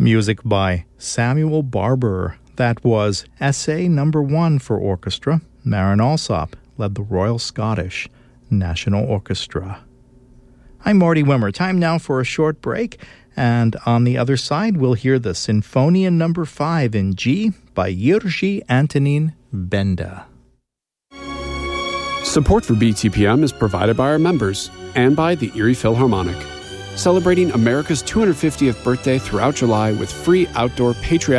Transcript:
Music by Samuel Barber. That was Essay Number 1 for orchestra. Marin Alsop led the Royal Scottish National Orchestra. I'm Marty Wimmer. Time now for a short break, and on the other side we'll hear the Sinfonia Number 5 in G by Jiří Antonín Benda. Support for BTPM is provided by our members and by the Erie Philharmonic, celebrating America's 250th birthday throughout July with free outdoor patriotic